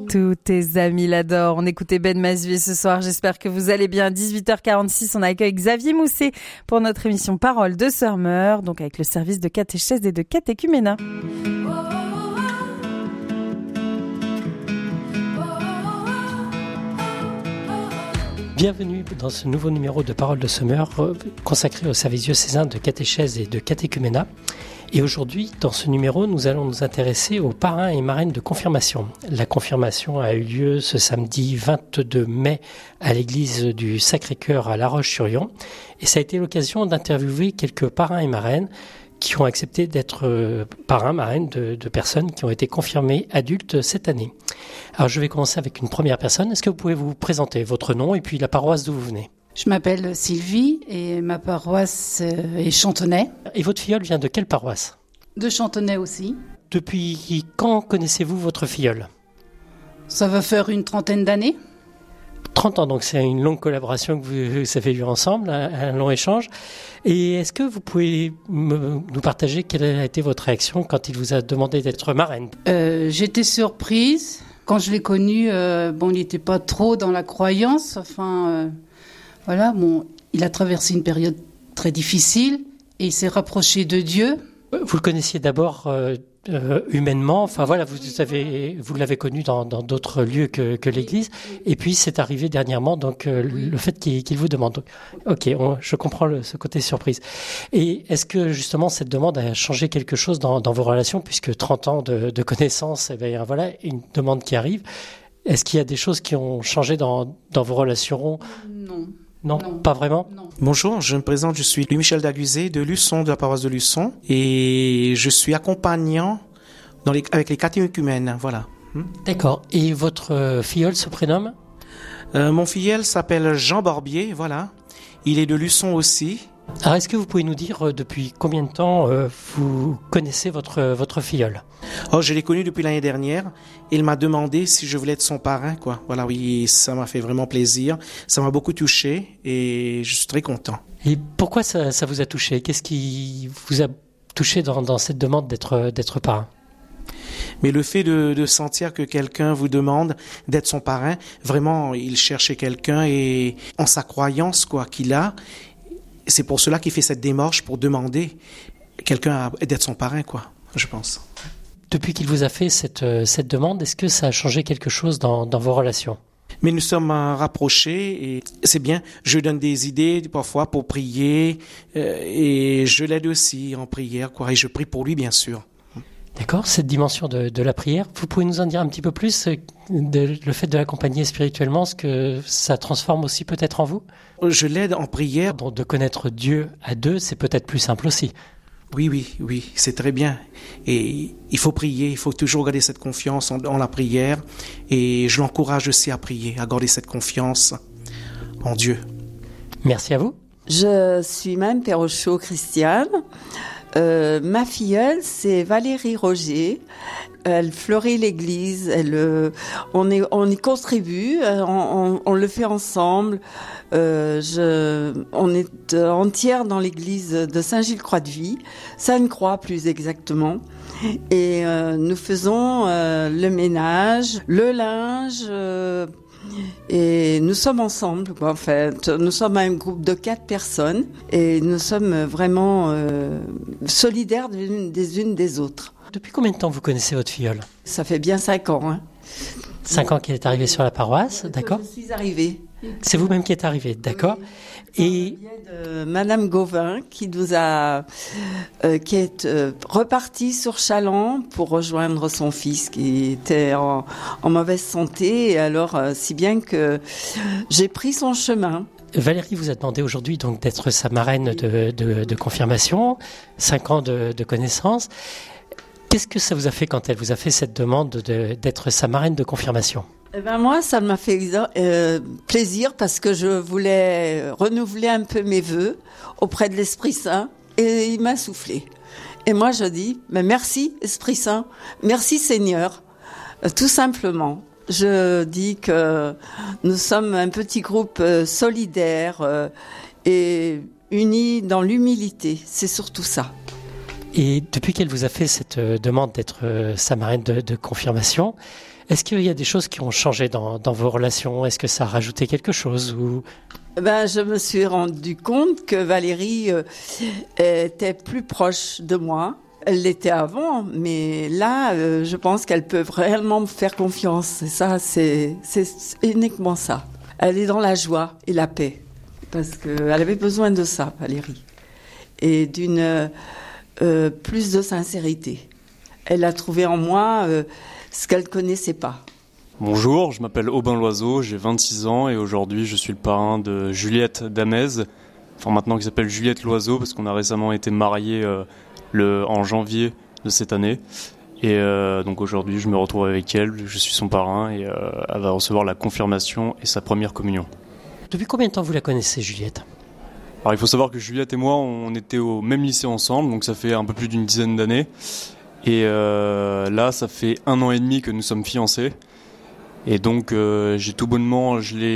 Tous tes amis l'adorent. On écoutait Ben Mazué ce soir. J'espère que vous allez bien. 18h46, on accueille Xavier Mousset pour notre émission Parole de Sœur Meur, donc avec le service de catéchèse et de catéchuménat. Bienvenue dans ce nouveau numéro de Parole de Sœur Meur consacré au service diocésain de catéchèse et de catéchuménat. Et aujourd'hui, dans ce numéro, nous allons nous intéresser aux parrains et marraines de confirmation. La confirmation a eu lieu ce samedi 22 mai à l'église du Sacré-Cœur à La Roche-sur-Yon. Et ça a été l'occasion d'interviewer quelques parrains et marraines qui ont accepté d'être parrains, marraines de personnes qui ont été confirmées adultes cette année. Alors je vais commencer avec une première personne. Est-ce que vous pouvez vous présenter votre nom et puis la paroisse d'où vous venez ? Je m'appelle Sylvie et ma paroisse est Chantenay. Et votre filleule vient de quelle paroisse ? De Chantenay aussi. Depuis quand connaissez-vous votre filleule ? Ça va faire une trentaine d'années. 30 ans, donc c'est une longue collaboration que vous avez eue ensemble, un long échange. Et est-ce que vous pouvez nous partager quelle a été votre réaction quand il vous a demandé d'être marraine ? J'étais surprise. Quand je l'ai connu, il n'était pas trop dans la croyance. Il a traversé une période très difficile et il s'est rapproché de Dieu. Vous le connaissiez d'abord humainement, vous l'avez connu dans d'autres lieux que l'église, et puis c'est arrivé dernièrement, donc le fait qu'il vous demande. Ok, je comprends ce côté surprise. Et est-ce que justement cette demande a changé quelque chose dans vos relations, puisque 30 ans de connaissance, une demande qui arrive. Est-ce qu'il y a des choses qui ont changé dans vos relations ? Non, pas vraiment. Non. Bonjour, je me présente, je suis Louis-Michel Daguzé de Luçon, de la paroisse de Luçon, et je suis accompagnant avec les catéchumènes, voilà. D'accord. Et votre filleul se prénomme ? Mon filleul s'appelle Jean Barbier, voilà. Il est de Luçon aussi. Alors, est-ce que vous pouvez nous dire depuis combien de temps vous connaissez votre filleul ? Je l'ai connu depuis l'année dernière. Il m'a demandé si je voulais être son parrain, quoi. Voilà, oui, ça m'a fait vraiment plaisir. Ça m'a beaucoup touché et je suis très content. Et pourquoi ça vous a touché ? Qu'est-ce qui vous a touché dans cette demande d'être parrain ? Mais le fait de sentir que quelqu'un vous demande d'être son parrain, vraiment, il cherchait quelqu'un et en sa croyance, quoi, qu'il a. C'est pour cela qu'il fait cette démarche pour demander quelqu'un d'être son parrain, quoi, je pense. Depuis qu'il vous a fait cette demande, est-ce que ça a changé quelque chose dans vos relations ? Mais nous sommes rapprochés et c'est bien. Je donne des idées parfois pour prier et je l'aide aussi en prière, quoi. Et je prie pour lui, bien sûr. D'accord, cette dimension de la prière, vous pouvez nous en dire un petit peu plus le fait de l'accompagner spirituellement, ce que ça transforme aussi peut-être en vous ? Je l'aide en prière. Donc de connaître Dieu à deux, c'est peut-être plus simple aussi. Oui, c'est très bien. Et il faut prier, il faut toujours garder cette confiance en la prière. Et je l'encourage aussi à prier, à garder cette confiance en Dieu. Merci à vous. Je suis Mme Perrochot Christiane. Ma filleule, c'est Valérie Roger. Elle fleurit l'église. On y contribue. On le fait ensemble. On est entière dans l'église de Saint-Gilles-Croix-de-Vie, Sainte-Croix plus exactement. Et nous faisons le ménage, le linge. Et nous sommes ensemble, en fait. Nous sommes un groupe de 4 personnes et nous sommes vraiment solidaires des unes des autres. Depuis combien de temps vous connaissez votre filleule ? Ça fait bien 5 ans. Hein. 5 ans qu'elle est arrivée sur la paroisse, d'accord ? Je suis arrivée. C'est vous-même qui êtes arrivée, d'accord ? Et Madame Gauvin qui est repartie sur Châlons pour rejoindre son fils qui était en mauvaise santé, et alors si bien que j'ai pris son chemin. Valérie vous a demandé aujourd'hui donc d'être sa marraine de confirmation, 5 ans de connaissance. Qu'est-ce que ça vous a fait quand elle vous a fait cette demande d'être sa marraine de confirmation ? Moi, ça m'a fait plaisir parce que je voulais renouveler un peu mes vœux auprès de l'Esprit Saint et il m'a soufflé. Et moi, je dis, merci Esprit Saint, merci Seigneur, tout simplement. Je dis que nous sommes un petit groupe solidaire et unis dans l'humilité, c'est surtout ça. Et depuis qu'elle vous a fait cette demande d'être sa marraine de confirmation, est-ce qu'il y a des choses qui ont changé dans vos relations? Est-ce que ça a rajouté quelque chose ou... Je me suis rendu compte que Valérie était plus proche de moi. Elle l'était avant, mais là, je pense qu'elle peut réellement me faire confiance. Et ça, c'est uniquement ça. Elle est dans la joie et la paix. Parce qu'elle avait besoin de ça, Valérie. Et d'une plus de sincérité. Elle a trouvé en moi ce qu'elle ne connaissait pas. Bonjour, je m'appelle Aubin Loiseau, j'ai 26 ans et aujourd'hui je suis le parrain de Juliette Damez, enfin maintenant qui s'appelle Juliette Loiseau parce qu'on a récemment été mariés en janvier de cette année. Et donc aujourd'hui je me retrouve avec elle, je suis son parrain et elle va recevoir la confirmation et sa première communion. Depuis combien de temps vous la connaissez, Juliette? Alors il faut savoir que Juliette et moi on était au même lycée ensemble, donc ça fait un peu plus d'une dizaine d'années. Et là ça fait 1 an et demi que nous sommes fiancés. Et donc j'ai tout bonnement,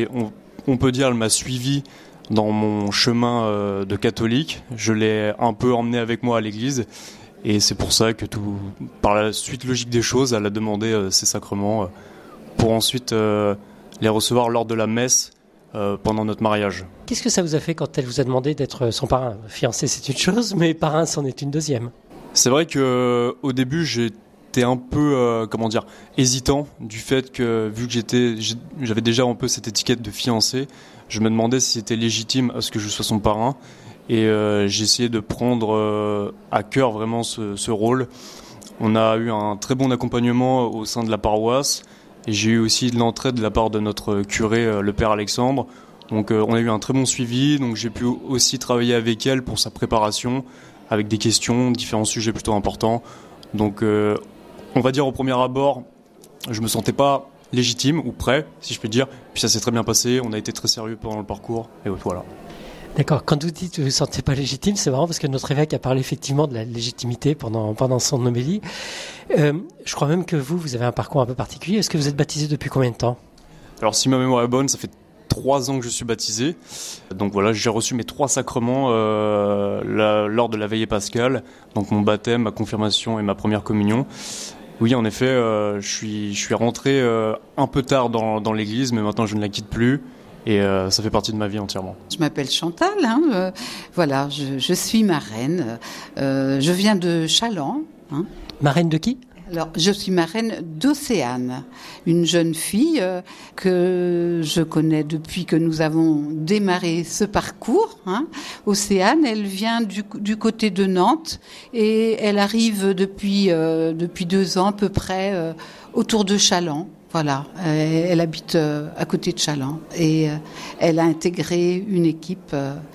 on peut dire, elle m'a suivi dans mon chemin de catholique. Je l'ai un peu emmené avec moi à l'église. Et c'est pour ça que par la suite logique des choses, elle a demandé ces sacrements pour ensuite les recevoir lors de la messe pendant notre mariage. Qu'est-ce que ça vous a fait quand elle vous a demandé d'être son parrain? Fiancé, c'est une chose, mais parrain, c'en est une deuxième. C'est vrai qu'au début, j'étais un peu, hésitant du fait que, vu que j'avais déjà un peu cette étiquette de fiancé, je me demandais si c'était légitime à ce que je sois son parrain. Et j'ai essayé de prendre à cœur vraiment ce rôle. On a eu un très bon accompagnement au sein de la paroisse. Et j'ai eu aussi de l'entraide de la part de notre curé, le père Alexandre. Donc on a eu un très bon suivi. Donc j'ai pu aussi travailler avec elle pour sa préparation, avec des questions, différents sujets plutôt importants. Donc on va dire au premier abord, je me sentais pas légitime ou prêt, si je peux dire. Puis ça s'est très bien passé, on a été très sérieux pendant le parcours, et voilà. D'accord, quand vous dites que vous ne vous sentez pas légitime, c'est marrant parce que notre évêque a parlé effectivement de la légitimité pendant son homélie. Je crois même que vous avez un parcours un peu particulier. Est-ce que vous êtes baptisé depuis combien de temps? Alors si ma mémoire est bonne, ça fait 3 ans que je suis baptisé. Donc voilà, j'ai reçu mes 3 sacrements lors de la veillée pascale. Donc mon baptême, ma confirmation et ma première communion. Oui, en effet, je suis rentré un peu tard dans l'église, mais maintenant je ne la quitte plus. Et ça fait partie de ma vie entièrement. Je m'appelle Chantal, voilà, je suis marraine. Je viens de Chaland. Marraine de qui? Alors, je suis marraine d'Océane, une jeune fille que je connais depuis que nous avons démarré ce parcours. Océane, elle vient du côté de Nantes et elle arrive depuis 2 ans à peu près autour de Chaland. Voilà, elle habite à côté de Chaland et elle a intégré une équipe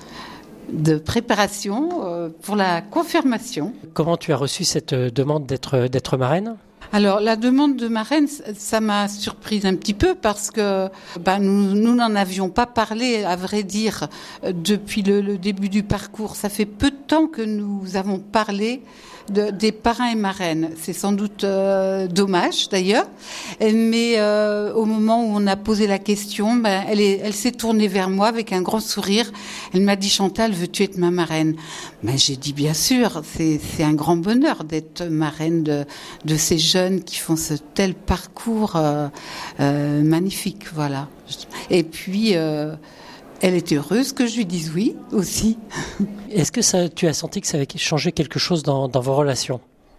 de préparation pour la confirmation. Comment tu as reçu cette demande d'être marraine? Alors la demande de marraine, ça m'a surprise un petit peu parce que nous n'en avions pas parlé, à vrai dire, depuis le début du parcours. Ça fait peu de temps que nous avons parlé des parrains et marraines. C'est sans doute dommage d'ailleurs, mais au moment où on a posé la question, elle s'est tournée vers moi avec un grand sourire. Elle m'a dit: Chantal, veux-tu être ma marraine? J'ai dit bien sûr, c'est un grand bonheur d'être marraine de ces jeunes qui font ce tel parcours magnifique, voilà. Et puis elle était heureuse que je lui dise oui aussi. Est-ce que tu as senti que ça avait changé quelque chose dans vos relations?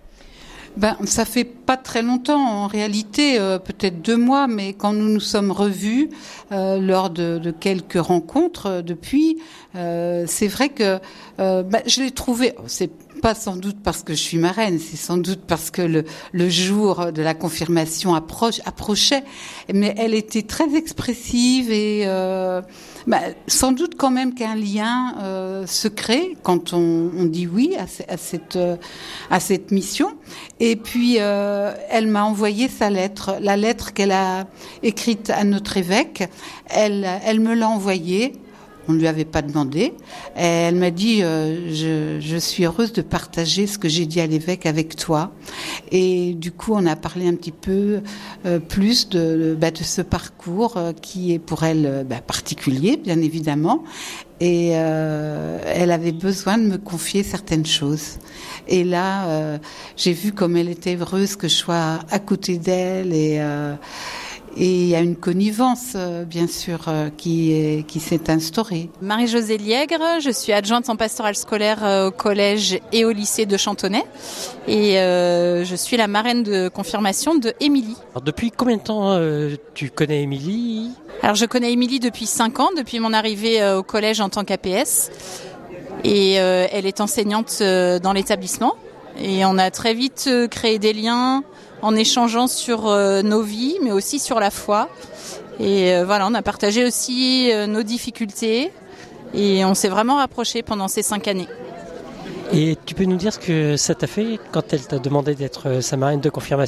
Ça fait pas très longtemps, en réalité, peut-être 2 mois, mais quand nous nous sommes revus lors de quelques rencontres depuis, c'est vrai que je l'ai trouvé. C'est pas sans doute parce que je suis marraine, c'est sans doute parce que le jour de la confirmation approchait, mais elle était très expressive et sans doute quand même qu'un lien se crée quand on dit oui à cette mission. Et puis elle m'a envoyé sa lettre, la lettre qu'elle a écrite à notre évêque. Elle me l'a envoyée. On ne lui avait pas demandé. Elle m'a dit je suis heureuse de partager ce que j'ai dit à l'évêque avec toi. Et du coup, on a parlé un petit peu plus de ce parcours qui est pour elle particulier, bien évidemment. et elle avait besoin de me confier certaines choses. Et là, j'ai vu comme elle était heureuse que je sois à côté d'elle et il y a une connivence, bien sûr, qui s'est instaurée. Marie-Josée Liègre, je suis adjointe en pastorale scolaire au collège et au lycée de Chantonnay. Et je suis la marraine de confirmation de Émilie. Alors, depuis combien de temps tu connais Émilie ? Alors je connais Émilie depuis 5 ans, depuis mon arrivée au collège en tant qu'APS. Et elle est enseignante dans l'établissement. Et on a très vite créé des liens en échangeant sur nos vies, mais aussi sur la foi. Et voilà, on a partagé aussi nos difficultés et on s'est vraiment rapprochés pendant ces 5 années. Et tu peux nous dire ce que ça t'a fait quand elle t'a demandé d'être sa marraine de confirmation ?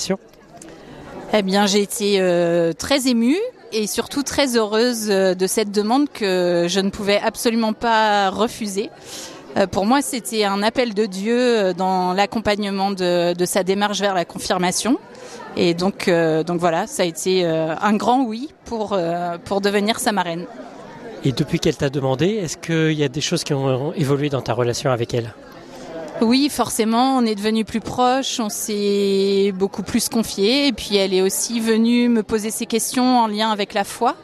Eh bien, j'ai été très émue et surtout très heureuse de cette demande que je ne pouvais absolument pas refuser. Pour moi, c'était un appel de Dieu dans l'accompagnement de sa démarche vers la confirmation. Et donc voilà, ça a été un grand oui pour devenir sa marraine. Et depuis qu'elle t'a demandé, est-ce qu'il y a des choses qui ont évolué dans ta relation avec elle ? Oui, forcément, on est devenus plus proches, on s'est beaucoup plus confiés. Et puis elle est aussi venue me poser ses questions en lien avec la foi.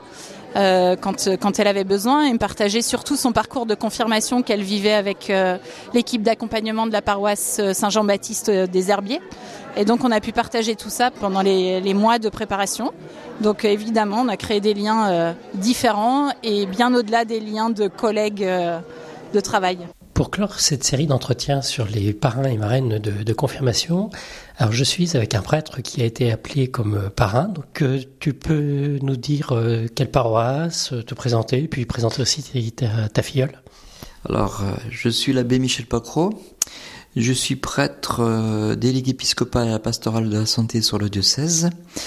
Quand elle avait besoin et me partager surtout son parcours de confirmation qu'elle vivait avec l'équipe d'accompagnement de la paroisse Saint-Jean-Baptiste des Herbiers. Et donc on a pu partager tout ça pendant les mois de préparation. Donc évidemment on a créé des liens différents et bien au-delà des liens de collègues de travail. Pour clore cette série d'entretiens sur les parrains et marraines de confirmation, alors je suis avec un prêtre qui a été appelé comme parrain. Donc tu peux nous dire quelle paroisse, te présenter, puis présenter aussi ta filleule. Alors je suis l'abbé Michel Pacreau. Je suis prêtre délégué épiscopal à la pastorale de la santé sur le diocèse.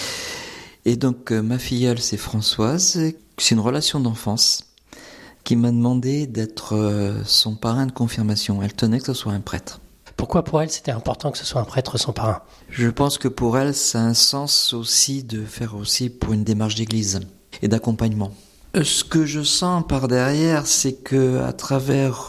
Et donc ma filleule c'est Françoise. C'est une relation d'enfance qui m'a demandé d'être son parrain de confirmation. Elle tenait que ce soit un prêtre. Pourquoi pour elle c'était important que ce soit un prêtre son parrain ? Je pense que pour elle, ça a un sens aussi de faire aussi pour une démarche d'église et d'accompagnement. Ce que je sens par derrière, c'est que à travers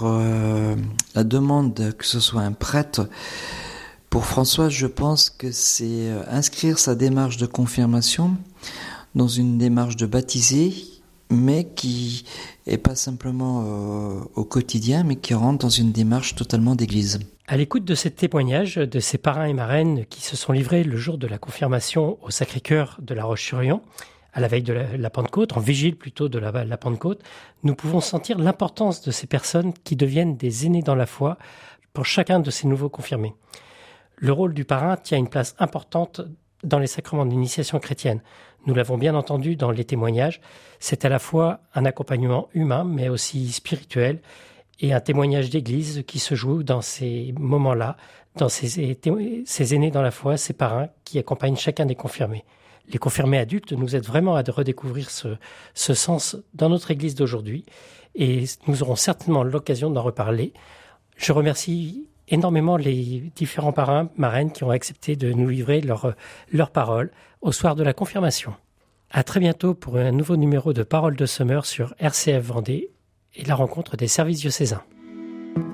la demande que ce soit un prêtre, pour Françoise, je pense que c'est inscrire sa démarche de confirmation dans une démarche de baptisé, mais qui est pas simplement au quotidien, mais qui rentre dans une démarche totalement d'église. À l'écoute de ces témoignages de ces parrains et marraines qui se sont livrés le jour de la confirmation au Sacré-Cœur de la Roche-sur-Yon, à la veille de la Pentecôte, en vigile plutôt de la Pentecôte, nous pouvons sentir l'importance de ces personnes qui deviennent des aînés dans la foi pour chacun de ces nouveaux confirmés. Le rôle du parrain tient une place importante dans les sacrements d'initiation chrétienne. Nous l'avons bien entendu dans les témoignages, c'est à la fois un accompagnement humain, mais aussi spirituel, et un témoignage d'église qui se joue dans ces moments-là, dans ces aînés dans la foi, ces parrains qui accompagnent chacun des confirmés. Les confirmés adultes nous aident vraiment à redécouvrir ce sens dans notre église d'aujourd'hui, et nous aurons certainement l'occasion d'en reparler. Je remercie énormément les différents parrains, marraines qui ont accepté de nous livrer leurs paroles au soir de la confirmation. À très bientôt pour un nouveau numéro de Paroles de Semeur sur RCF Vendée et la rencontre des services diocésains.